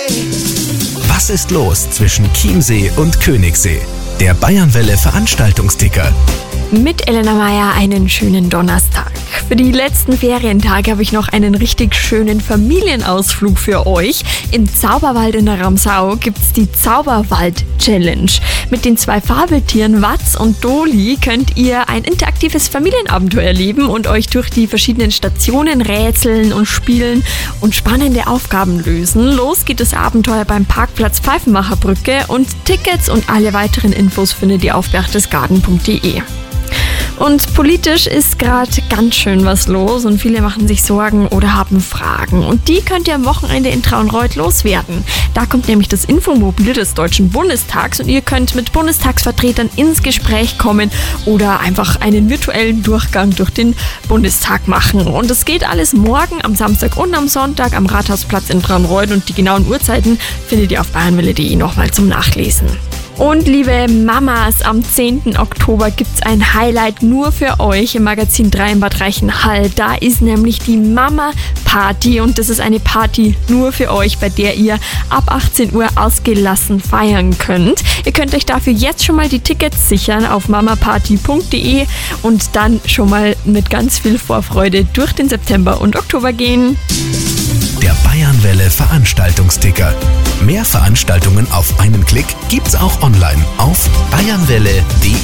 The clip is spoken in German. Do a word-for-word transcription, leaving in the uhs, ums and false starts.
Was ist los zwischen Chiemsee und Königssee? Der Bayernwelle Veranstaltungsticker. Mit Elena Meyer einen schönen Donnerstag. Für die letzten Ferientage habe ich noch einen richtig schönen Familienausflug für euch. Im Zauberwald in der Ramsau gibt's die Zauberwald-Challenge. Mit den zwei Fabeltieren Watz und Doli könnt ihr ein interaktives Familienabenteuer erleben und euch durch die verschiedenen Stationen rätseln und spielen und spannende Aufgaben lösen. Los geht das Abenteuer beim Parkplatz Pfeifenmacherbrücke und Tickets und alle weiteren Infos findet ihr auf berchtesgaden punkt de. Und politisch ist gerade ganz schön was los und viele machen sich Sorgen oder haben Fragen. Und die könnt ihr am Wochenende in Traunreut loswerden. Da kommt nämlich das Infomobil des Deutschen Bundestags und ihr könnt mit Bundestagsvertretern ins Gespräch kommen oder einfach einen virtuellen Durchgang durch den Bundestag machen. Und es geht alles morgen, am Samstag und am Sonntag am Rathausplatz in Traunreut und die genauen Uhrzeiten findet ihr auf bayernwelle punkt de nochmal zum Nachlesen. Und liebe Mamas, am zehnten Oktober gibt's ein Highlight nur für euch im Magazin drei in Bad Reichenhall. Da ist nämlich die Mama-Party und das ist eine Party nur für euch, bei der ihr ab achtzehn Uhr ausgelassen feiern könnt. Ihr könnt euch dafür jetzt schon mal die Tickets sichern auf mama party punkt de und dann schon mal mit ganz viel Vorfreude durch den September und Oktober gehen. Der Bayernwelle Veranstaltungsticker. Mehr Veranstaltungen auf einen Klick gibt's auch online auf bayernwelle punkt de.